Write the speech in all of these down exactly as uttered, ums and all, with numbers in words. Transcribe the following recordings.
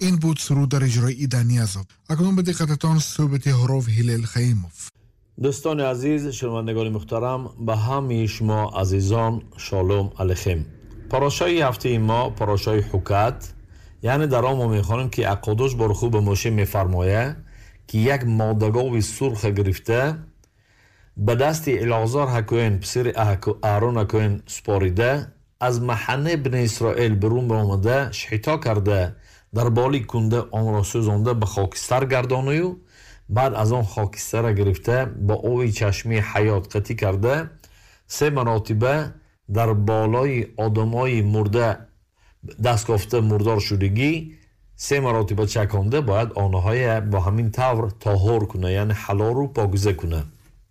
این بود سرود در اجرای دنیازov. اکنون به دقتتان صحبت هروف هلال خیموف. دوستان عزیز، شنوندگان محترم، به همه شما عزیزان شالوم علیکم. پاراشای هفته ما پاراشای حکات، یعنی در آن ما میخوانیم که اقادوش برخو به موشه میفرمایه که یک مادگاوی سرخ گرفته به دست العازار حکوین پسر اهرون حکوین سپاریده از محنه بن اسرائیل برون آمده شحیتا کرده در بالی کنده آن را سوزانده به خاکستر گردانه و بعد از آن خاکستر را گرفته با آب چشمه حیات قطعی کرده سه مراتبه در بالای آدمای مرده دستگافته مردار شدگی سه مراتبه چکانده باید آنهای با همین طور طاهر کنه، یعنی حلال رو پاکیزه کنه.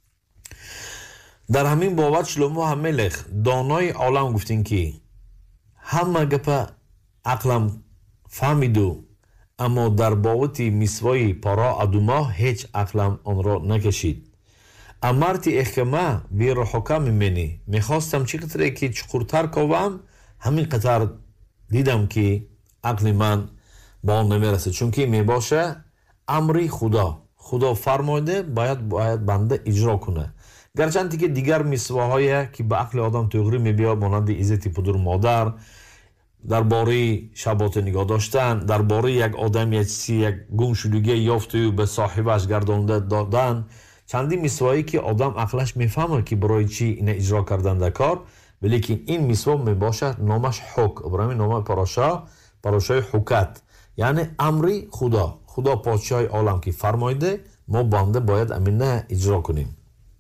در همین بابت شلومو هملخ دانای عالم گفتین که همه گپ عقلم فهمیدو، اما در بابت میسوای پارا ادوما هیچ عقلم آن را نکشید. امرتی احکمه بی رو حکم میمینی میخواستم چی قطره که چخورتر کوام همین قطر دیدم که عقل من با آن نمیرسه، چون که میباشه امری خدا خدا فرمایده باید باید بنده اجرا کنه. گرچند که دیگر میسواهای که به عقل آدم تغییر میبیا مانند عزت پدر مادر، درباره شبات نگاه داشتن، درباره یک آدم یک چیزی یک گم شدگی یافته و به صاحبش گردانده دادن، چندی میسوایی که آدم عقلش میفهمه که برای چی این اجرا کردن در کار، ولیکن این میسوا میباشد نامش حک. ابراهیم نام پاراشا پاراشای حکات، یعنی امری خدا خدا پادشاه عالم که فرمایده ما بنده باید امینه اجرا کنیم.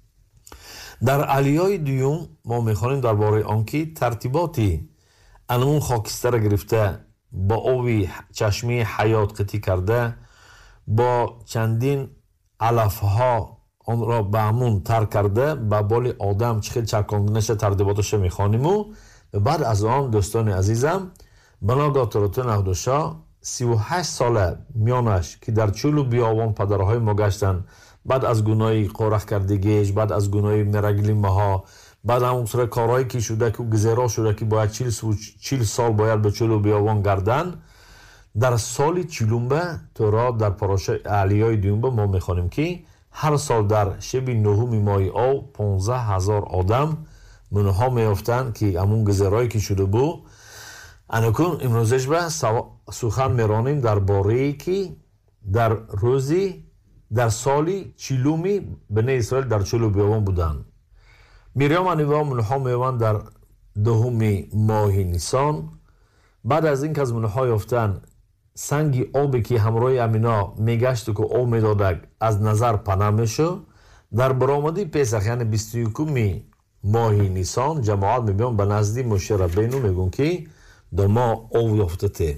در علیای دیوم ما میخوانیم درباره آنکه ترتیباتی انمون خاکستر گرفته با آبی چشمه حیات قطعی کرده با چندین علفها آن را به همون تر کرده به بال آدم چخیل چرکاندنش ترتیباتش میخوانیم و بعد از آن دوستان عزیزم بناگاه تراتون اهدوشا سی و هشت ساله میانش که در چولو بیابان پدرهای ما گشتن، بعد از گناهی قرخ کردگیش، بعد از گناهی مرگلی ماها، بعد همون سر کارهایی که شده که گذرا شده که باید چیل سال باید به چولو بیابان گردن، در سال چلومبه تو را در پاراشای علیای دیومبه ما میخوانیم که هر سال در شب نهم ماه آب پانزده هزار آدم منها میافتن که همون گذرایی که شده بو. انکون امروزش به سخن میرانیم در باره که در روزی در سالی چلومی بنی اسرائیل در چلو بیابان بودن. میریام انیوه منها میوان در دهم ماه نیسان. بعد از این که از منها یافتن سنگی آبی که همراه امینا میگشت که آب میدادک از نظر پناه میشو. در برآمدی پسخ یعنی بیست و یکم ماه نیسان جماعت میبیان به نزدی موشه ربینو میگون که در ما آب یافته ته.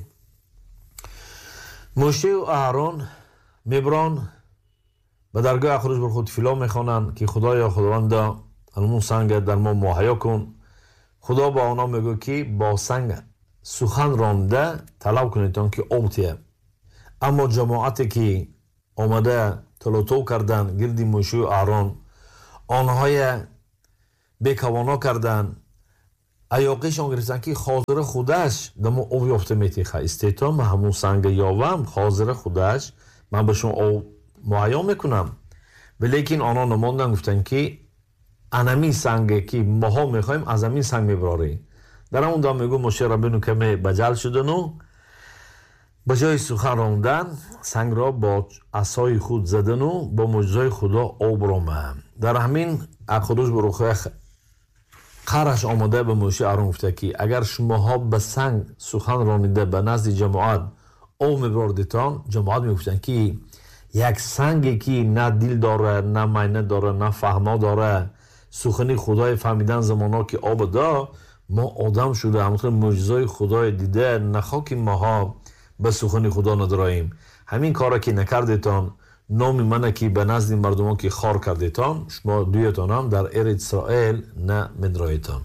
موشه و اهرون میبران به درگاه خروج بر خود فیلا میخوانن که خدایا خداوندا همون سنگ در ما مهیا کن. خدا با آنها میگه که با سنگ سخن رانده طلب کنیدان که آب تیه. اما جماعتی که آمده تلوتو کردن گردی موشه و اهرون آنهای بیکوانا کردن ایاقیشان گرفتن که خاضر خودش دمو آب یافته میتیخه استیتا من همون سنگ یاوم خاضر خودش من به شما آب مهیا میکنم، ولیکن آنها نماندن گفتن که انمی سنگ که ماها میخوایم از همین سنگ میبراری. در همون دام میگو موشه ربینو که می بجل شدن و به جای سخن راندن سنگ را با عصای خود زدن و با معجزه خدا آب رامه. در همین اقدوش بروخه قرش آمده به موشه اهرون گفته که اگر شماها به سنگ سخن رانیده به نزد جماعت آب میبردیتان، جماعت میگفتن که یک سنگی که نه دل داره نه معنی داره نه فهما داره سخنی خدای فهمیدن زمانا که آب دا ما آدم شده همونطور معجزه خدای دیده نخوا که ماها به سخنی خدا نداریم. همین کارا که نکردیتان نامی منه که به نزد مردمان که خار کردیتان شما دویتان هم در ارض اسرائیل نه مدرایتان.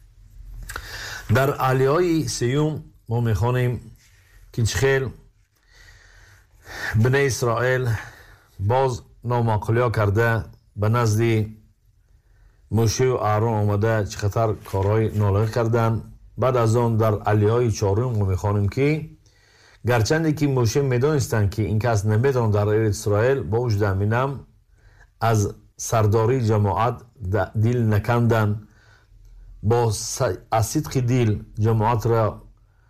در علیای سیوم ما میخوانیم که چخیل بنی اسرائیل باز نامعقولیا کرده به نزد موشه و اهرون آمده چقدر کارهای نالایق کردن. بعد از آن در علیهای چهارم ما میخوانیم که گرچند که موشه میدونستند که این کس نمیتوان در اسرائیل، با وجود همینم از سرداری جماعت دل نکندن، با از صدق دل جماعت را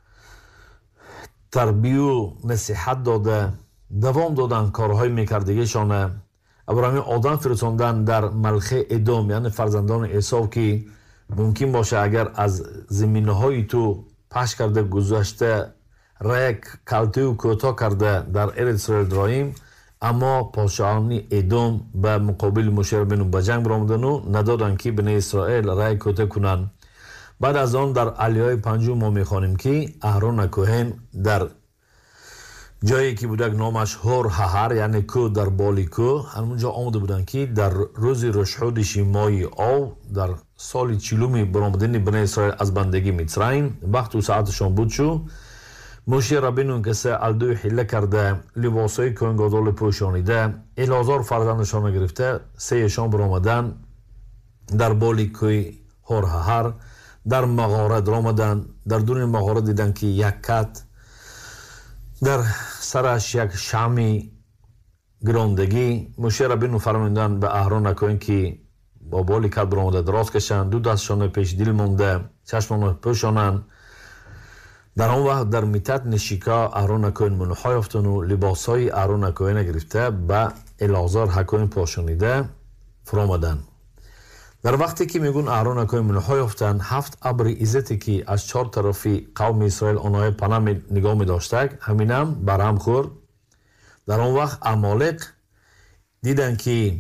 تربیت و نصیحت داده دوام دادن کارهای میکردگیشانه. ابراهیم آدم فرستاندن در ملخه ادوم، یعنی فرزندان عیسی، که ممکن باشه اگر از زمینهای تو پخش کرده گذاشته رک کلتی و کوتاه کرده در ارض اسرائیل درایم، اما پادشاهان ادوم به مقابل موشه ربینو به جنگ برآمدن و ندادن که بنی اسرائیل رک کوتاه کنن. بعد از آن در علیای پنجم ما میخوانیم که اهرون کهن در جایی که بودک نامش هور ههر، یعنی کو در بالی کو، همونجا آمده بودن که در روز رشحودش مای آو در سال چلومی برآمدن بنی اسرائیل از بندگی مصرعیم، وقت و ساعتشان بود شو موشه ربینو کسه الدوی حله کرده، لباسای کهن گادال پوشانیده، الازار فرزندشان گرفته، سهشان برآمدن در بالی کوی هور ههر، در مغاره درآمدن. در دون مغاره دیدن که یک کت در سرش یک شمی گراندگی. موشه ربینو فرمودن به اهرون کهن که با بالی کت برآمده دراز کشن، دو دستشان پیش دل مونده، چشمان پوشانن. در آن وقت در میتت نشیکا اهرون کهن منوحای افتن و لباسای اهرون کهن گرفته به الازار حکوین پاشانیده فرامدن. در وقتی که میگون اهرون کهن منوحای افتن، هفت ابر عزتی که از چهار طرفی قوم اسرائیل آنهای پناه نگاه می داشتک همینم برهم خورد. در آن وقت عمالق دیدن که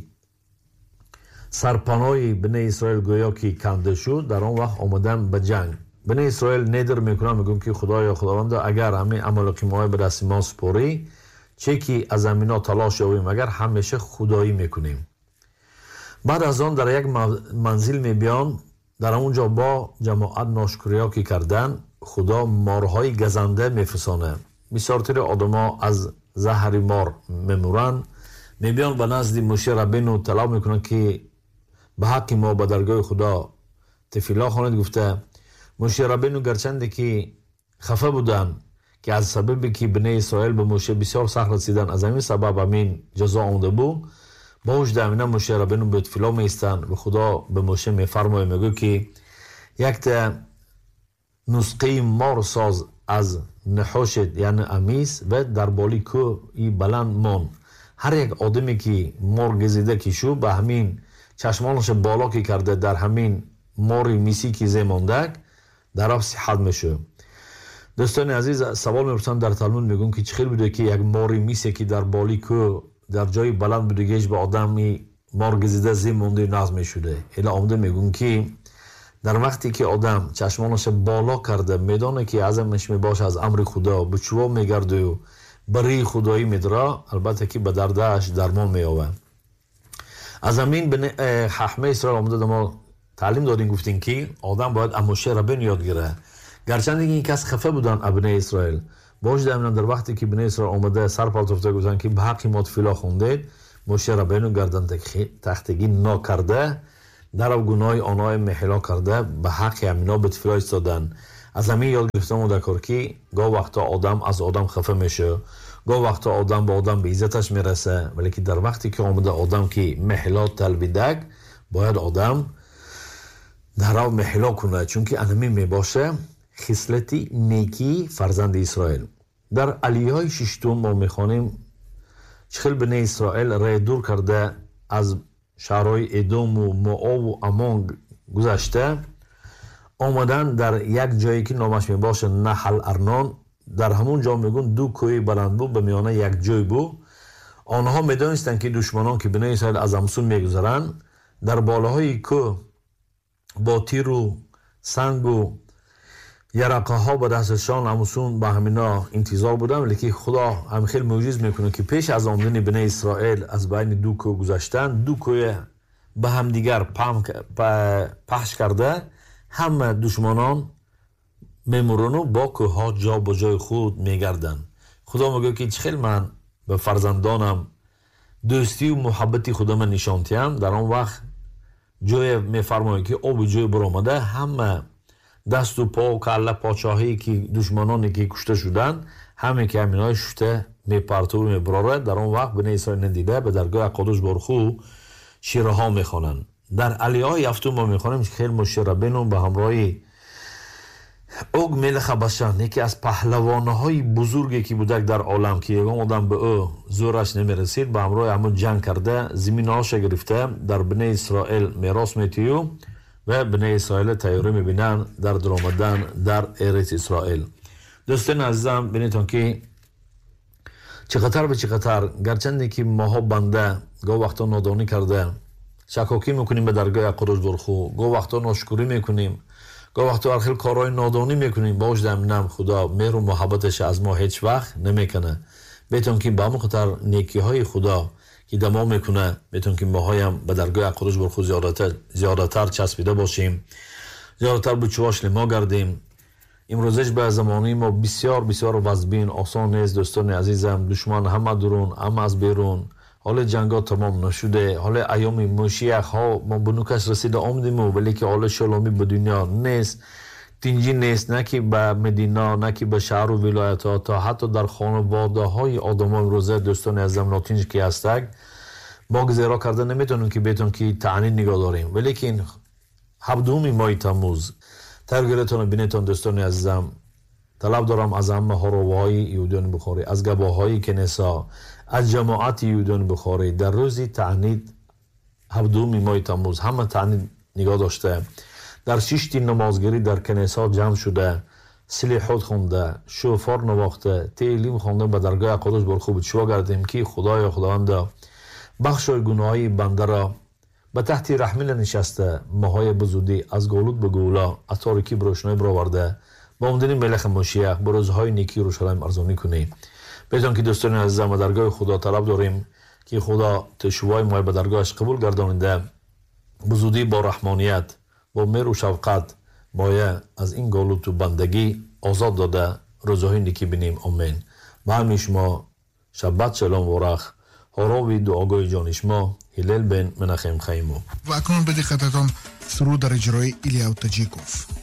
سرپناهی بنی اسرائیل گویا که کنده شد، در آن وقت آمدن به جنگ. بنی اسرائیل ندر میکنن، میگن که خدایا خداوند اگر همین عمالقی ما به دست ما سپاری، چه که از زمینا تلاش یابیم، اگر همیشه خدایی میکنیم. بعد از آن در یک منزل میبیان، در اونجا با جماعت ناشکریا که کردن، خدا مارهای گزنده میفرستانه. بسیارتر آدما از زهر مار میمورن، میبیان به نزد موشه ربینو طلب میکنن که به حق ما به درگاه خدا تفیلا خواند. گفته موشه ربینو گرچنده که خفه بودن که از سببی که بنی اسرائیل به موشه بسیار سخت رسیدن، از همین سبب همین جزا آمده بود، با وجود همینه موشه ربینو به تفیلا میستن و خدا به موشه میفرماید، میگه که یک تا نسخه مار ساز از نحوشت یعنی امیس و در بالی کو ای بلند مون. هر یک آدمی که مار گزیده که شو به همین چشمانش بالا که کرده در همین ماری میسی که زماندک در آب صحت میشه. دوستان عزیز سوال میپرسن در تلمود، میگن که چه خیلی بوده که یک ماری میسی که در بالی کو در جای بلند بوده گیش به آدمی مار گزیده زمانده نازم میشده. الا آمده میگن که در وقتی که آدم چشمانش بالا کرده میدانه که عزمش میباشه از امر خدا به چوا میگرده و بری خدایی میدره، البته که به دردش درمان مییابه. از همین به حکمه اسرائیل آمده ما تعلیم دادیم، گفتیم که آدم باید موشه ربینو یاد گیره. گرچند این کس خفه بودن ابنای اسرائیل، باش دائما در وقتی که بنی اسرائیل آمده سر پالتوفته گفتن که به حق ما تفیلا خوندید، موشه ربینو گردن تختگی نکرده، در گناه آنها محلا کرده، به حق همینا به تفیلا ایستادن. از همین یاد گرفتم و دکار که گاه وقتا آدم از آدم خفه میشه، گاه وقتا آدم با آدم به عزتش میرسه، ولی که در وقتی که آمده آدم که محلا طلبیدک، باید آدم در آب محلا کنه، چون که انمی میباشه خصلتی نیکی فرزند اسرائیل. در علیه های ششتم ما میخوانیم چخیل بنی اسرائیل رای دور کرده از شهرهای ادوم و موآب و عمان گذشته، آمدن در یک جایی که نامش میباشه نحل ارنان. در همون جا میگون دو کوی بلند بود به میانه یک جای بود. آنها میدانستند که دشمنان که بنی اسرائیل از همسون میگذرن، در بالاهای کو با تیر و سنگ و یرقه ها با دستشان همسون به همینا انتظار بودن، ولی که خدا هم خیلی معجز میکنه که پیش از آمدن بنی اسرائیل از بین دو کو گذشتن، دو کوی به هم دیگر پخش کرده، همه دشمنان میمورن و با کوه ها جا با جای خود میگردن. خدا میگه که خیلی من به فرزندانم دوستی و محبتی خدا من نشانتیم. در آن وقت جای میفرماید که آب جای برآمده، همه دست و پا و کله پاچاهی که دشمنانی که کشته شدن همه که همینای شفته میپرتو میبراره. در اون وقت بنی اسرائیل ندیده به درگاه قدوس برخو شیره ها میخوانن. در علی های هفتم ما میخوانیم که خیلی مشه ربینون به همراهی اوگ ملخ بشن، یکی از پهلوانه های بزرگی که بودک در عالم که یکم آدم به او زورش نمیرسید، به همراه همون جنگ کرده زمین هاش گرفته در بنی اسرائیل میراث میتیو و بنی اسرائیل تیاری میبینن در درآمدن در ارض اسرائیل. دوستان عزیزم ببینید که چقدر به چقدر گرچندی که ماها بنده گاه وقتا نادانی کرده شکاکی میکنیم به درگاه قدوس برخو، گاه وقتا ناشکری میکنیم، گاه وقتا خیلی کارهای نادانی میکنیم، باش دمنم خدا مهر و محبتش از ما هیچ وقت نمیکنه. بهتون که با مقدار نیکی های خدا که دما میکنه بهتون که ما هایم به درگاه قدوس برخو زیادتر زیادتر چسبیده باشیم، زیادتر به چواش ما گردیم. امروزش به زمانی ما بسیار بسیار وزبین آسان نیست دوستان عزیزم. دشمن همه درون همه از بیرون، حال جنگا تمام نشده، حال ایام مشیخ ها ما بنوکش رسیده آمدیم ولی که حال شلامی به دنیا نیست، تنجی نیست، نه که به مدینه نه که به شهر و ولایت ها، تا حتی در خانواده های آدم امروزه دوستان عزیزم ناتنج که هستگ با گذرا کرده نمیتونیم که بهتون که تعنی نگاه داریم. ولی که این هفدهم ماه تموز ترگیرتون بینیتون دوستان عزیزم طلب دارم از همه هروهای یهودیان بخاری، از گواهای کنیسا، از جماعت یهودیان بخاری در روزی تعنید هفدهم ماه تموز همه تعنید نگاه داشته، در شش نمازگری در کنیسا جمع شده، صلیحات خونده، شوفار نواخته، تعلیم خونده به درگاه قدوس برخو بچوا گردیم که خدای خداوند بخشای گناهی بنده را به تحت رحمل نشسته ماهای بزودی از گولود به گولا از تاریکی به روشنایی برآورده با آمدن ملک مشیخ به روزهای نیکی یروشلایم ارزانی کنی. بدون که دوستان عزیزم درگاه خدا طلب داریم که خدا تشوای ما به درگاهش قبول گرداننده بزودی با رحمانیت با مهر و شفقت مایه از این گولود و بندگی آزاد داده روزهای نیکی بینیم. آمین. با همین شما شبت شلام و رخ هاراوی دعاگوی جانشما هلال بن منخیم خیمو. و اکنون به دقتتان سرود در اجرای ایلیاو تاجیکوف.